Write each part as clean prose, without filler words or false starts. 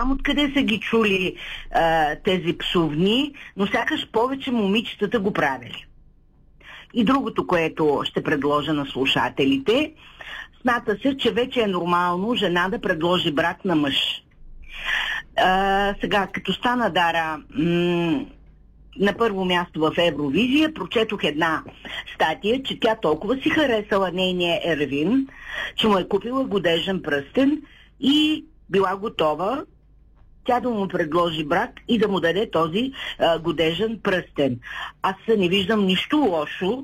знам откъде са ги чули тези псовни, но сякаш повече момичетата го правили. И другото, което ще предложа на слушателите, смята се, че вече е нормално жена да предложи брак на мъж. Сега, като стана Дара на първо място в Евровизия, прочетох една статия, че тя толкова си харесала нейния Ервин, че му е купила годежен пръстен и била готова тя да му предложи брак и да му даде този годежен пръстен. Аз не виждам нищо лошо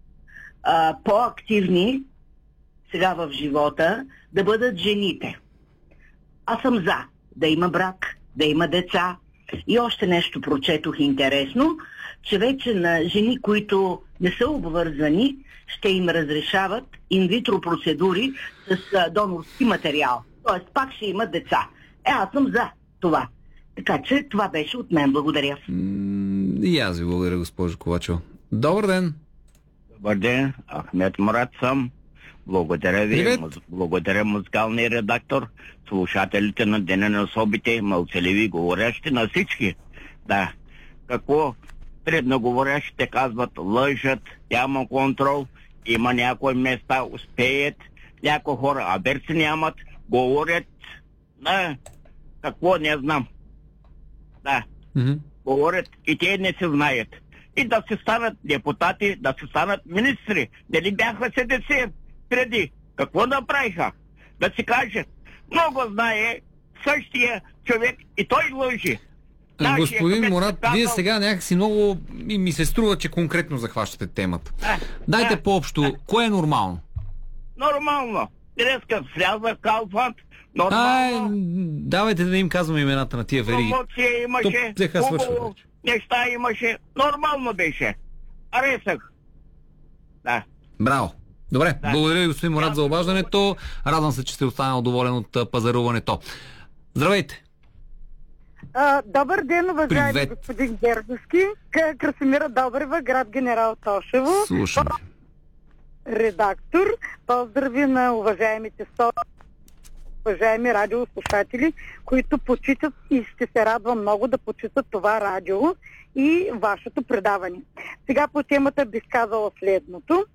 по-активни сега в живота да бъдат жените. Аз съм за да има брак, да има деца. И още нещо прочетох интересно, че вече на жени, които не са обвързани, ще им разрешават инвитро процедури с донорски материал. Тоест пак ще имат деца. Аз съм за това. Така че това беше от мен. Благодаря. И аз ви благодаря, госпожо Ковачева. Добър ден! Добър ден, Ахмед Мурат съм. Благодаря ви. Привет. Благодаря музикалния редактор, слушателите на Деня на особите, мълчаливи говорящи, на всички. Да. Какво предноговорящите казват, лъжат, няма контрол, има някои места успеят, някои хора аберци нямат, говорят, да, какво не знам. Да, говорят и те не се знаят. И да се станат депутати, да се станат министри. Дали бяха СДС преди? Какво направиха? Да си кажат. Много знае същия човек и той лъжи. Господин Мурат, вие сега някакси много ми се струва, че конкретно захващате темата. Дайте по-общо, кое е нормално? Нормално. Днеска вляза Калфанд. Нормално. Давайте да им казваме имената на тия вериги. Промоция имаше. Хубаво неща имаше. Нормално беше. Аресах. Да. Браво. Добре, благодаря ви, господин Мурат, за обаждането. Радвам се, че сте останал доволен от пазаруването. Здравейте! Добър ден, уважаеми господин Гердовски. Красимира Добрева, град Генерал Тошево. Слушам. Редактор. Поздрави на уважаемите уважаеми радиослушатели, които почитат и ще се радвам много да почитат това радио и вашето предаване. Сега по темата бих казала следното.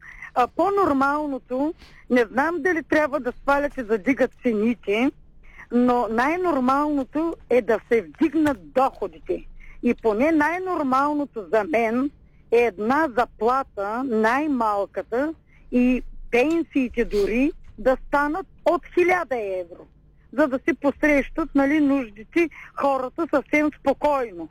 По-нормалното, не знам дали трябва да свалят и да дигат цените, но най-нормалното е да се вдигнат доходите. И поне най-нормалното за мен е една заплата, най-малката, и пенсиите дори да станат от 1000 евро, за да се посрещат, нали, нуждите хората съвсем спокойно.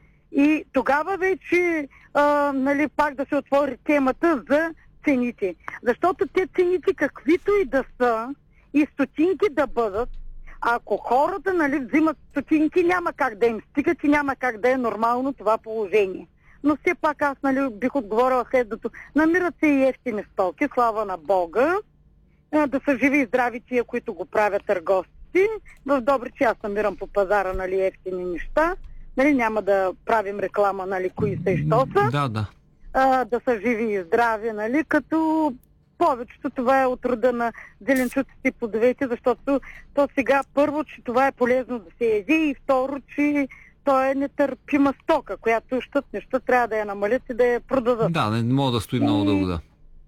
И тогава вече, нали, пак да се отвори темата за цените. Защото те цените, каквито и да са, и стотинки да бъдат, ако хората, нали, взимат стотинки, няма как да им стигат и няма как да е нормално това положение. Но все пак аз, нали, бих отговорила следното. Намират се и ефтини стоки, слава на Бога, да са живи и здрави тия, които го правят търговци. В Добрич аз намирам по пазара, нали, ефтини неща. Нали, няма да правим реклама, нали, кои са и що са. Да. Да са живи и здрави, нали, като повечето това е от рода на зеленчуците и плодовете, защото то сега първо, че това е полезно да се яде, и второ, че то е нетърпима стока, която щат трябва да я намалят и да я продадат. Да, не мога да стои много дълго, да.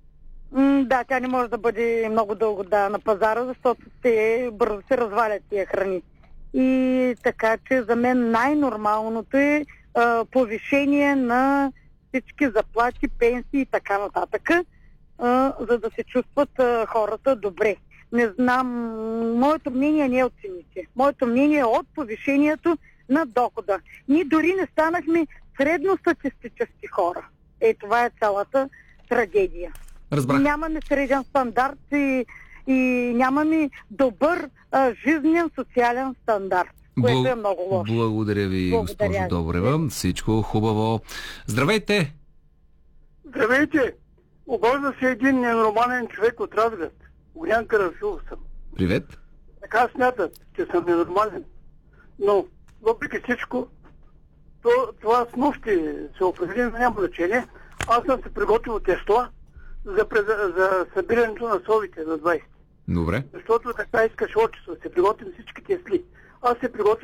Да, тя не може да бъде много дълго на пазара, защото те бързо се развалят тия храни. И така, че за мен най-нормалното е повишение на всички заплати, пенсии и така нататък, за да се чувстват хората добре. Не знам, моето мнение не е от цените. Моето мнение е от повишението на дохода. Ние дори не станахме средностатистически хора. Това е цялата трагедия. Разбрах. Нямаме среден стандарт и нямаме добър жизнен социален стандарт, което е много лошо. Благодаря ви, госпожо Добрева. Всичко хубаво. Здравейте! Здравейте! Обажда се един ненормален човек от Разград. Огнян Карасилов съм. Привет! Така смятат, че съм ненормален. Но, въпреки всичко, това с нощи се определи, няма значение. Аз съм се приготвил тестла за събирането на совите за 20. Добре. Защото така искаш отчество, се приготвим всички тесли. Аз се приготвих